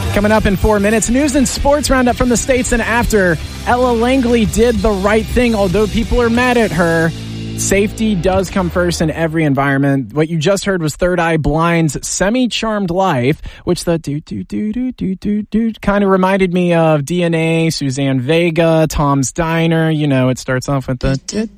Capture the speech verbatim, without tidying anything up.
Coming up in four minutes, news and sports roundup from the States, and after, Ella Langley did the right thing, although people are mad at her. Safety does come first in every environment. What you just heard was Third Eye Blind's Semi-Charmed Life, which the do do do do do do do kind of reminded me of D N A, Suzanne Vega, Tom's Diner. You know, it starts off with the